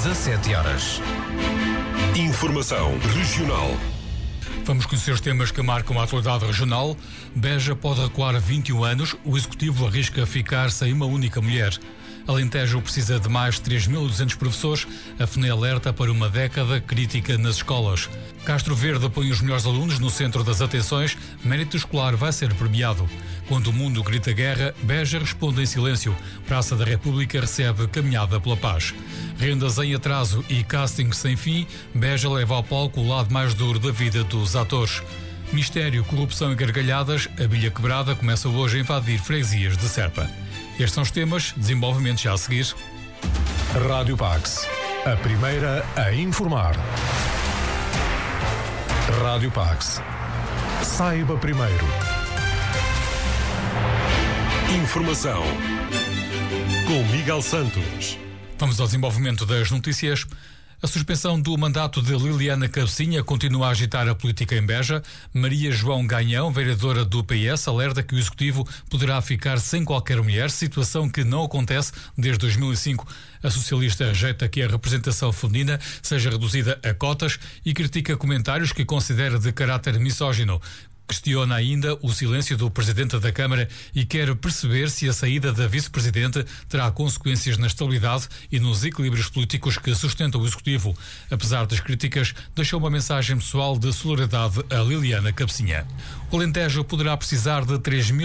17 horas. Informação regional. Vamos conhecer os temas que marcam a atualidade regional. Beja pode recuar a 21 anos. O Executivo arrisca ficar sem uma única mulher. Alentejo precisa de mais 3.200 professores. A FNE alerta para uma década crítica nas escolas. Castro Verde põe os melhores alunos no centro das atenções. Mérito escolar vai ser premiado. Quando o mundo grita guerra, Beja responde em silêncio. Praça da República recebe Caminhada pela Paz. Rendas em atraso e casting sem fim, Beja leva ao palco o lado mais duro da vida dos atores. Mistério, corrupção e gargalhadas, a bilha quebrada começa hoje a invadir freguesias de Serpa. Estes são os temas, desenvolvimento já a seguir. Rádio Pax, a primeira a informar. Rádio Pax. Saiba primeiro. Informação com Miguel Santos. Vamos ao desenvolvimento das notícias. A suspensão do mandato de Liliana Cabecinha continua a agitar a política em Beja. Maria João Ganhão, vereadora do PS, alerta que o Executivo poderá ficar sem qualquer mulher, situação que não acontece desde 2005. A socialista rejeita que a representação feminina seja reduzida a cotas e critica comentários que considera de caráter misógino. Questiona ainda o silêncio do Presidente da Câmara e quer perceber se a saída da Vice-Presidente terá consequências na estabilidade e nos equilíbrios políticos que sustentam o Executivo. Apesar das críticas, deixou uma mensagem pessoal de solidariedade a Liliana Cabecinha. O Alentejo poderá precisar de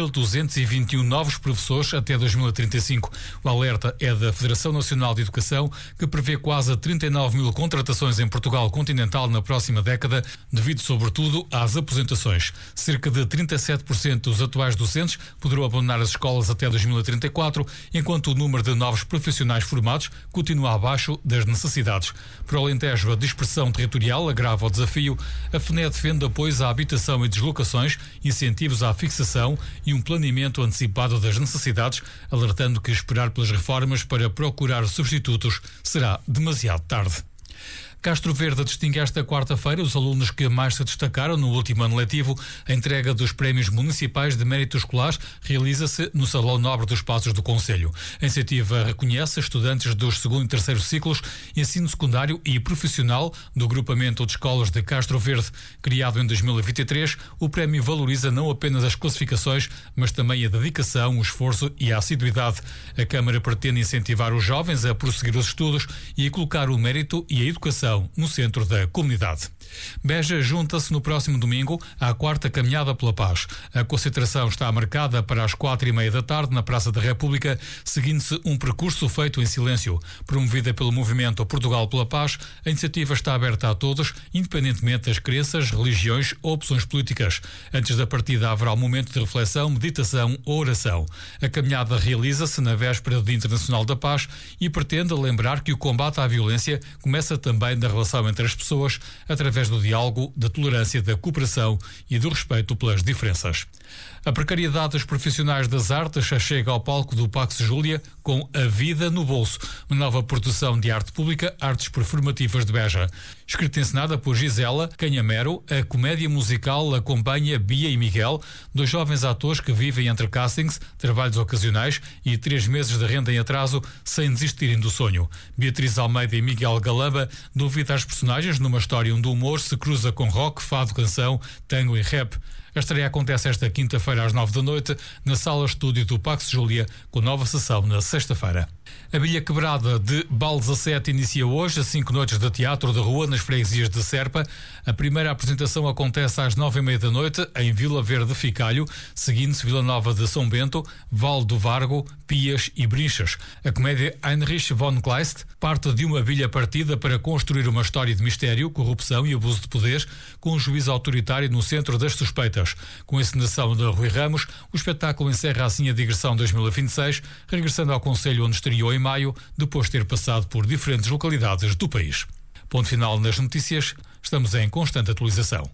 3.221 novos professores até 2035. O alerta é da Federação Nacional de Educação, que prevê quase 39 mil contratações em Portugal continental na próxima década, devido sobretudo às aposentações. Cerca de 37% dos atuais docentes poderão abandonar as escolas até 2034, enquanto o número de novos profissionais formados continua abaixo das necessidades. Para o Alentejo, a dispersão territorial agrava o desafio. A FNE defende apoios à habitação e deslocações, incentivos à fixação e um planeamento antecipado das necessidades, alertando que esperar pelas reformas para procurar substitutos será demasiado tarde. Castro Verde distingue esta quarta-feira os alunos que mais se destacaram no último ano letivo. A entrega dos prémios municipais de mérito escolar realiza-se no Salão Nobre dos Passos do Concelho. A iniciativa reconhece estudantes dos segundo e terceiro ciclos, ensino secundário e profissional do Grupamento de Escolas de Castro Verde. Criado em 2023, o prémio valoriza não apenas as classificações, mas também a dedicação, o esforço e a assiduidade. A Câmara pretende incentivar os jovens a prosseguir os estudos e a colocar o mérito e a educação no centro da comunidade. Beja junta-se no próximo domingo à quarta Caminhada pela Paz. A concentração está marcada para as 4:30 da tarde na Praça da República, seguindo-se um percurso feito em silêncio. Promovida pelo movimento Portugal pela Paz, a iniciativa está aberta a todos, independentemente das crenças, religiões ou opções políticas. Antes da partida haverá um momento de reflexão, meditação ou oração. A caminhada realiza-se na véspera do Dia Internacional da Paz e pretende lembrar que o combate à violência começa também na relação entre as pessoas, através do diálogo, da tolerância, da cooperação e do respeito pelas diferenças. A precariedade dos profissionais das artes chega ao palco do Pax Júlia com A Vida no Bolso, uma nova produção de arte pública, artes performativas de Beja. Escrita e encenada por Gisela Canhamero, a comédia musical acompanha Bia e Miguel, dois jovens atores que vivem entre castings, trabalhos ocasionais e 3 meses de renda em atraso sem desistirem do sonho. Beatriz Almeida e Miguel Galamba dão vida às personagens numa história onde o humor se cruza com rock, fado, canção, tango e rap. A estreia acontece esta quinta-feira às 9 da noite na Sala Estúdio do Pax Júlia, com nova sessão na sexta-feira. A Bilha Quebrada de Bal 17 inicia hoje 5 noites de teatro de rua nas freguesias de Serpa. A primeira apresentação acontece às 9:30 da noite em Vila Verde Ficalho, seguindo-se Vila Nova de São Bento, Val do Vargo, Pias e Brinchas. A comédia Heinrich von Kleist parte de uma bilha partida para construir uma história de mistério, corrupção e abuso de poder, com um juiz autoritário no centro das suspeitas. Com a encenação de Rui Ramos, o espetáculo encerra assim a digressão 2026, regressando ao Concelho onde estreou em maio, depois de ter passado por diferentes localidades do país. Ponto final nas notícias, estamos em constante atualização.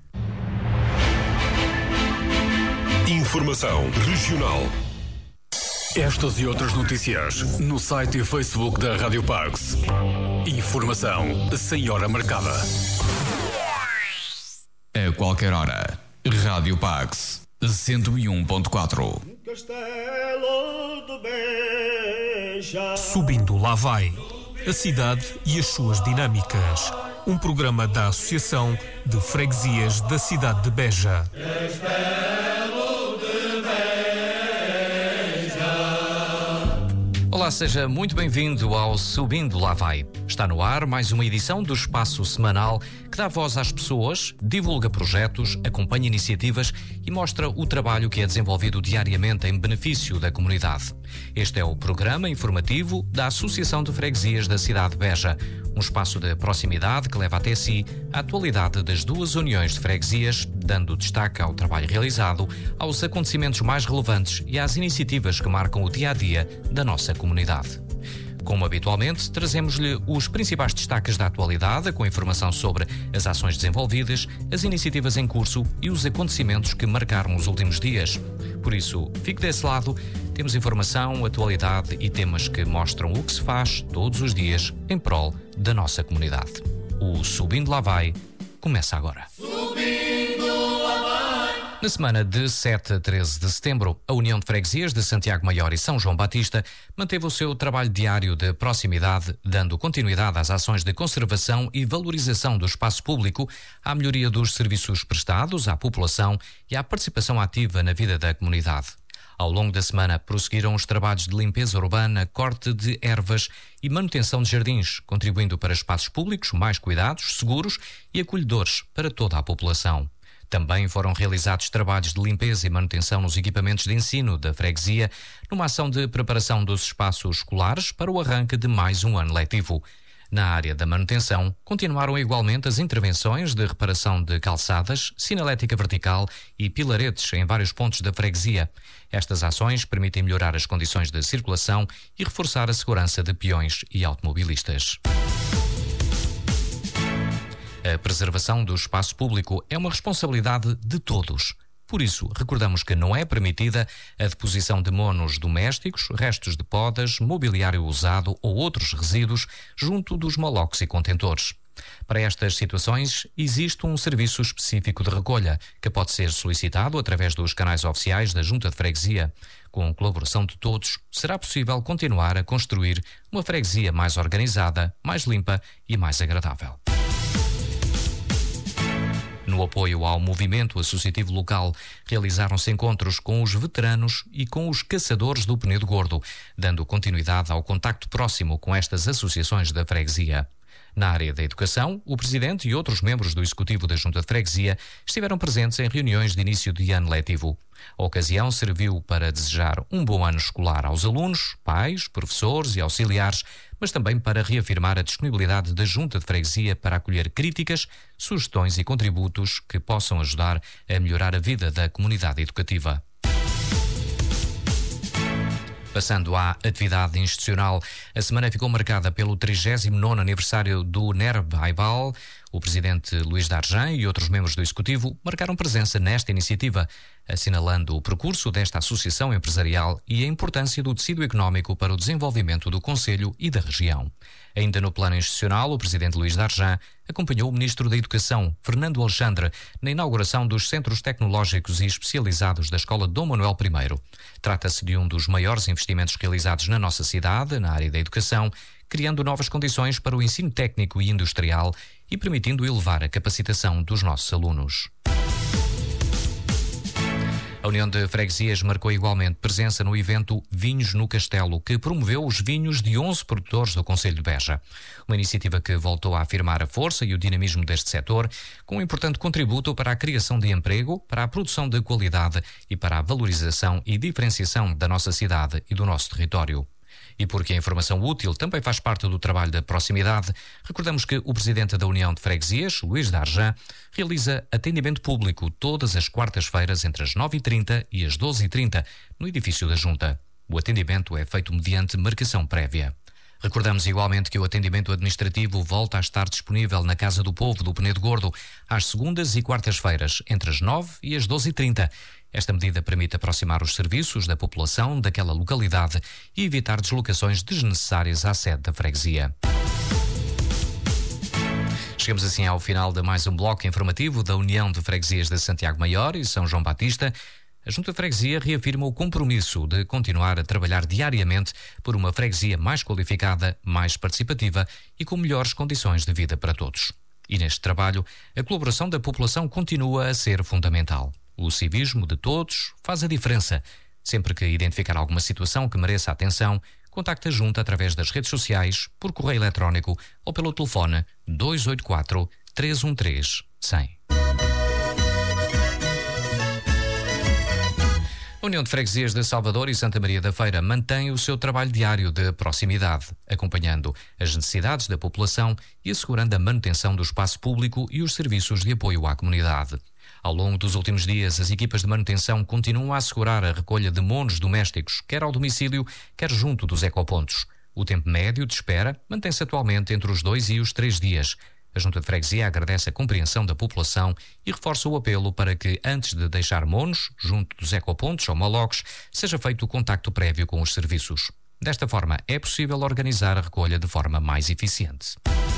Informação regional. Estas e outras notícias no site e Facebook da Rádio Pax. Informação sem hora marcada. A qualquer hora. Rádio Pax 101.4. Castelo de Beja. Subindo lá vai. a cidade e as suas dinâmicas. Um programa da Associação de Freguesias da cidade de Beja. Olá, seja muito bem-vindo ao Subindo Lá Vai. Está no ar mais uma edição do espaço semanal que dá voz às pessoas, divulga projetos, acompanha iniciativas e mostra o trabalho que é desenvolvido diariamente em benefício da comunidade. Este é o programa informativo da Associação de Freguesias da cidade de Beja, um espaço de proximidade que leva até si a atualidade das duas uniões de freguesias, dando destaque ao trabalho realizado, aos acontecimentos mais relevantes e às iniciativas que marcam o dia-a-dia da nossa comunidade. Como habitualmente, trazemos-lhe os principais destaques da atualidade, com informação sobre as ações desenvolvidas, as iniciativas em curso e os acontecimentos que marcaram os últimos dias. Por isso, fique desse lado, temos informação, atualidade e temas que mostram o que se faz todos os dias em prol da nossa comunidade. O Subindo Lá Vai começa agora. Na semana de 7 a 13 de setembro, a União de Freguesias de Santiago Maior e São João Batista manteve o seu trabalho diário de proximidade, dando continuidade às ações de conservação e valorização do espaço público, à melhoria dos serviços prestados à população e à participação ativa na vida da comunidade. Ao longo da semana, prosseguiram os trabalhos de limpeza urbana, corte de ervas e manutenção de jardins, contribuindo para espaços públicos mais cuidados, seguros e acolhedores para toda a população. Também foram realizados trabalhos de limpeza e manutenção nos equipamentos de ensino da freguesia, numa ação de preparação dos espaços escolares para o arranque de mais um ano letivo. Na área da manutenção, continuaram igualmente as intervenções de reparação de calçadas, sinalética vertical e pilaretes em vários pontos da freguesia. Estas ações permitem melhorar as condições de circulação e reforçar a segurança de peões e automobilistas. A preservação do espaço público é uma responsabilidade de todos. Por isso, recordamos que não é permitida a deposição de monos domésticos, restos de podas, mobiliário usado ou outros resíduos junto dos moloques e contentores. Para estas situações, existe um serviço específico de recolha, que pode ser solicitado através dos canais oficiais da Junta de Freguesia. Com a colaboração de todos, será possível continuar a construir uma freguesia mais organizada, mais limpa e mais agradável. No apoio ao movimento associativo local, realizaram-se encontros com os veteranos e com os caçadores do Penedo Gordo, dando continuidade ao contacto próximo com estas associações da freguesia. Na área da educação, o Presidente e outros membros do Executivo da Junta de Freguesia estiveram presentes em reuniões de início de ano letivo. A ocasião serviu para desejar um bom ano escolar aos alunos, pais, professores e auxiliares, mas também para reafirmar a disponibilidade da Junta de Freguesia para acolher críticas, sugestões e contributos que possam ajudar a melhorar a vida da comunidade educativa. Passando à atividade institucional, a semana ficou marcada pelo 39º aniversário do NERB Aibal. O Presidente Luís Darjan e outros membros do Executivo marcaram presença nesta iniciativa, assinalando o percurso desta associação empresarial e a importância do tecido económico para o desenvolvimento do Concelho e da região. Ainda no plano institucional, o Presidente Luís Darjan acompanhou o Ministro da Educação, Fernando Alexandre, na inauguração dos Centros Tecnológicos e Especializados da Escola Dom Manuel I. Trata-se de um dos maiores investimentos realizados na nossa cidade, na área da educação, criando novas condições para o ensino técnico e industrial e permitindo elevar a capacitação dos nossos alunos. A União de Freguesias marcou igualmente presença no evento Vinhos no Castelo, que promoveu os vinhos de 11 produtores do Concelho de Beja. Uma iniciativa que voltou a afirmar a força e o dinamismo deste setor, com um importante contributo para a criação de emprego, para a produção de qualidade e para a valorização e diferenciação da nossa cidade e do nosso território. E porque a informação útil também faz parte do trabalho da proximidade, recordamos que o Presidente da União de Freguesias, Luís Darjan, realiza atendimento público todas as quartas-feiras entre as 9h30 e as 12h30 no edifício da Junta. O atendimento é feito mediante marcação prévia. Recordamos igualmente que o atendimento administrativo volta a estar disponível na Casa do Povo do Penedo Gordo às segundas e quartas-feiras, entre as 9 e as 12h30. Esta medida permite aproximar os serviços da população daquela localidade e evitar deslocações desnecessárias à sede da freguesia. Chegamos assim ao final de mais um bloco informativo da União de Freguesias de Santiago Maior e São João Batista. a Junta de Freguesia reafirma o compromisso de continuar a trabalhar diariamente por uma freguesia mais qualificada, mais participativa e com melhores condições de vida para todos. E neste trabalho, a colaboração da população continua a ser fundamental. O civismo de todos faz a diferença. Sempre que identificar alguma situação que mereça atenção, contacte a Junta através das redes sociais, por correio eletrónico ou pelo telefone 284 313 100. A União de Freguesias de Salvador e Santa Maria da Feira mantém o seu trabalho diário de proximidade, acompanhando as necessidades da população e assegurando a manutenção do espaço público e os serviços de apoio à comunidade. Ao longo dos últimos dias, as equipas de manutenção continuam a assegurar a recolha de monos domésticos, quer ao domicílio, quer junto dos ecopontos. O tempo médio de espera mantém-se atualmente entre os 2 e os 3 dias. A Junta de Freguesia agradece a compreensão da população e reforça o apelo para que, antes de deixar monos, junto dos ecopontos homólogos, seja feito o contacto prévio com os serviços. Desta forma, é possível organizar a recolha de forma mais eficiente.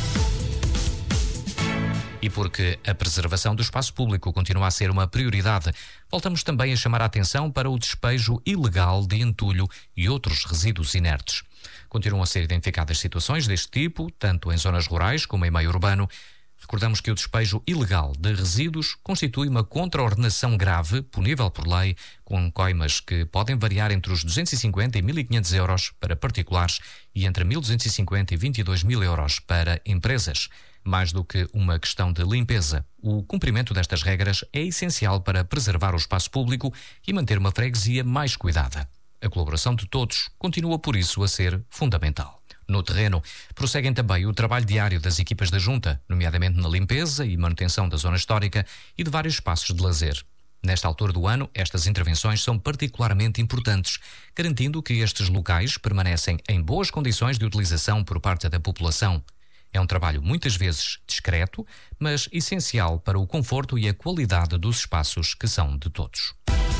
E porque a preservação do espaço público continua a ser uma prioridade, voltamos também a chamar a atenção para o despejo ilegal de entulho e outros resíduos inertes. Continuam a ser identificadas situações deste tipo, tanto em zonas rurais como em meio urbano. Recordamos que o despejo ilegal de resíduos constitui uma contraordenação grave, punível por lei, com coimas que podem variar entre os 250 e 1.500 euros para particulares e entre 1.250 e 22.000 euros para empresas. Mais do que uma questão de limpeza, o cumprimento destas regras é essencial para preservar o espaço público e manter uma freguesia mais cuidada. A colaboração de todos continua, por isso, a ser fundamental. No terreno, prosseguem também o trabalho diário das equipas da Junta, nomeadamente na limpeza e manutenção da zona histórica e de vários espaços de lazer. Nesta altura do ano, estas intervenções são particularmente importantes, garantindo que estes locais permanecem em boas condições de utilização por parte da população. É um trabalho muitas vezes discreto, mas essencial para o conforto e a qualidade dos espaços que são de todos.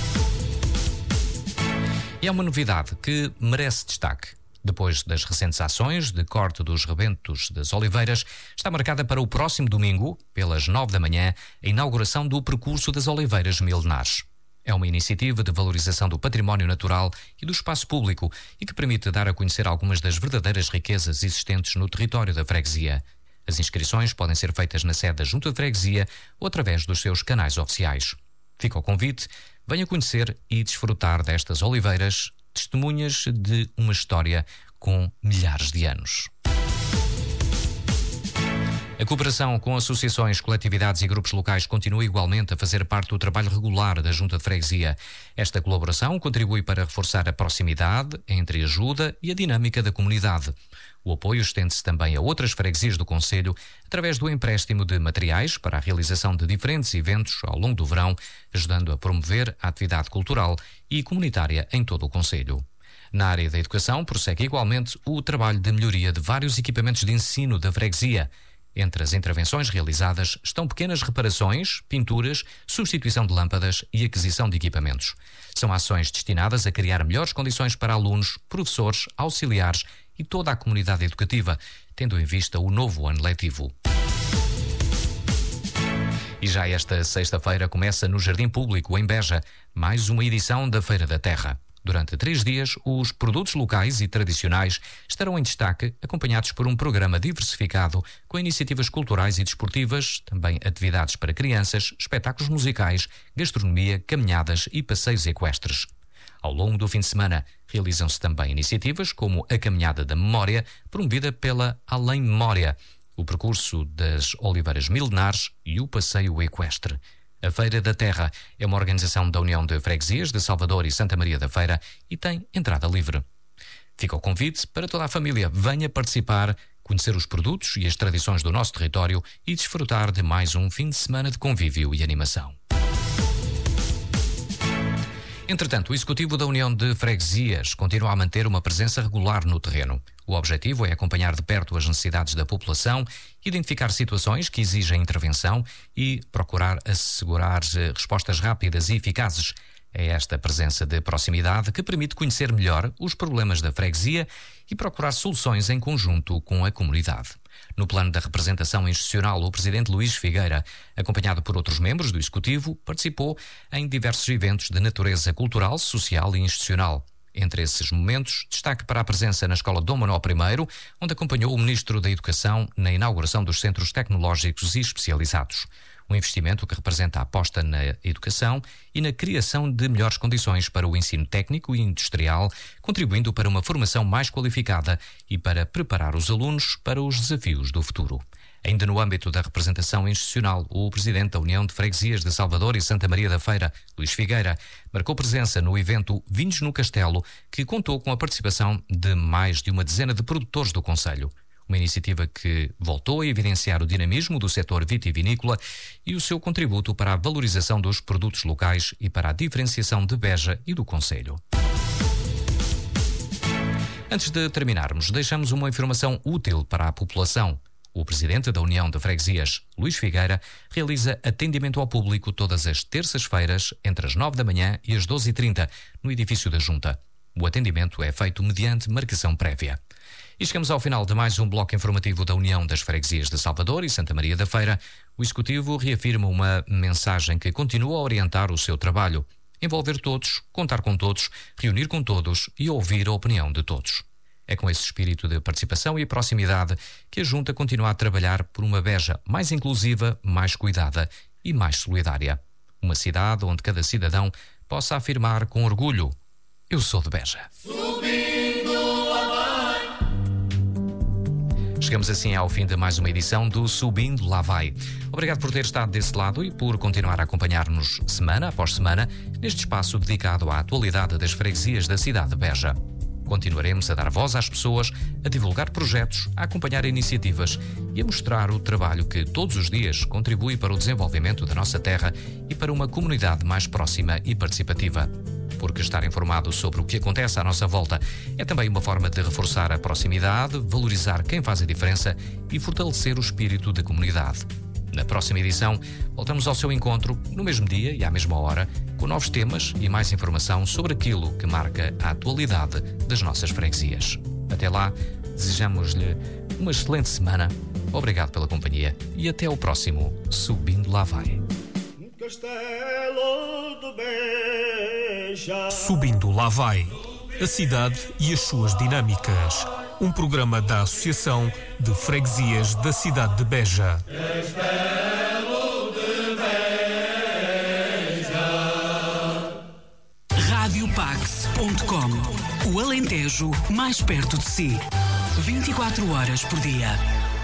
E é uma novidade que merece destaque. Depois das recentes ações de corte dos rebentos das oliveiras, está marcada para o próximo domingo, pelas 9 da manhã, a inauguração do Percurso das Oliveiras Milenares. É uma iniciativa de valorização do património natural e do espaço público e que permite dar a conhecer algumas das verdadeiras riquezas existentes no território da freguesia. As inscrições podem ser feitas na sede da Junta de Freguesia ou através dos seus canais oficiais. Fica o convite, venha conhecer e desfrutar destas oliveiras, testemunhas de uma história com milhares de anos. A cooperação com associações, coletividades e grupos locais continua igualmente a fazer parte do trabalho regular da Junta de Freguesia. Esta colaboração contribui para reforçar a proximidade entre a ajuda e a dinâmica da comunidade. O apoio estende-se também a outras freguesias do concelho através do empréstimo de materiais para a realização de diferentes eventos ao longo do verão, ajudando a promover a atividade cultural e comunitária em todo o concelho. Na área da educação, prossegue igualmente o trabalho de melhoria de vários equipamentos de ensino da freguesia. Entre as intervenções realizadas estão pequenas reparações, pinturas, substituição de lâmpadas e aquisição de equipamentos. São ações destinadas a criar melhores condições para alunos, professores, auxiliares e toda a comunidade educativa, tendo em vista o novo ano letivo. E já esta sexta-feira começa no Jardim Público, em Beja, mais uma edição da Feira da Terra. Durante 3 dias, os produtos locais e tradicionais estarão em destaque, acompanhados por um programa diversificado com iniciativas culturais e desportivas, também atividades para crianças, espetáculos musicais, gastronomia, caminhadas e passeios equestres. Ao longo do fim de semana, realizam-se também iniciativas como a Caminhada da Memória, promovida pela Além Memória, o Percurso das Oliveiras Milenares e o Passeio Equestre. A Feira da Terra é uma organização da União de Freguesias de Salvador e Santa Maria da Feira e tem entrada livre. Fica o convite para toda a família. Venha participar, conhecer os produtos e as tradições do nosso território e desfrutar de mais um fim de semana de convívio e animação. Entretanto, o Executivo da União de Freguesias continua a manter uma presença regular no terreno. O objetivo é acompanhar de perto as necessidades da população, identificar situações que exigem intervenção e procurar assegurar respostas rápidas e eficazes. É esta presença de proximidade que permite conhecer melhor os problemas da freguesia e procurar soluções em conjunto com a comunidade. No plano da representação institucional, o presidente Luís Figueira, acompanhado por outros membros do Executivo, participou em diversos eventos de natureza cultural, social e institucional. Entre esses momentos, destaque para a presença na Escola Dom Manuel I, onde acompanhou o Ministro da Educação na inauguração dos Centros Tecnológicos e Especializados. Um investimento que representa a aposta na educação e na criação de melhores condições para o ensino técnico e industrial, contribuindo para uma formação mais qualificada e para preparar os alunos para os desafios do futuro. Ainda no âmbito da representação institucional, o presidente da União de Freguesias de Salvador e Santa Maria da Feira, Luís Figueira, marcou presença no evento Vinhos no Castelo, que contou com a participação de mais de uma dezena de produtores do concelho. Uma iniciativa que voltou a evidenciar o dinamismo do setor vitivinícola e o seu contributo para a valorização dos produtos locais e para a diferenciação de Beja e do concelho. Antes de terminarmos, deixamos uma informação útil para a população. O presidente da União de Freguesias, Luís Figueira, realiza atendimento ao público todas as terças-feiras, entre as 9 da manhã e as 12h30, no edifício da Junta. O atendimento é feito mediante marcação prévia. E chegamos ao final de mais um bloco informativo da União das Freguesias de Salvador e Santa Maria da Feira. O Executivo reafirma uma mensagem que continua a orientar o seu trabalho: envolver todos, contar com todos, reunir com todos e ouvir a opinião de todos. É com esse espírito de participação e proximidade que a Junta continua a trabalhar por uma Beja mais inclusiva, mais cuidada e mais solidária. Uma cidade onde cada cidadão possa afirmar com orgulho: eu sou de Beja. Chegamos assim ao fim de mais uma edição do Subindo Lá Vai. Obrigado por ter estado desse lado e por continuar a acompanhar-nos semana após semana neste espaço dedicado à atualidade das freguesias da cidade de Beja. Continuaremos a dar voz às pessoas, a divulgar projetos, a acompanhar iniciativas e a mostrar o trabalho que todos os dias contribui para o desenvolvimento da nossa terra e para uma comunidade mais próxima e participativa. Porque estar informado sobre o que acontece à nossa volta é também uma forma de reforçar a proximidade, valorizar quem faz a diferença e fortalecer o espírito da comunidade. Na próxima edição, voltamos ao seu encontro, no mesmo dia e à mesma hora, com novos temas e mais informação sobre aquilo que marca a atualidade das nossas freguesias. Até lá, desejamos-lhe uma excelente semana, obrigado pela companhia e até ao próximo Subindo Lá Vai. Subindo Lá Vai, a cidade e as suas dinâmicas. Um programa da Associação de Freguesias da cidade de Beja. Radiopax.com. O Alentejo mais perto de si. 24 horas por dia.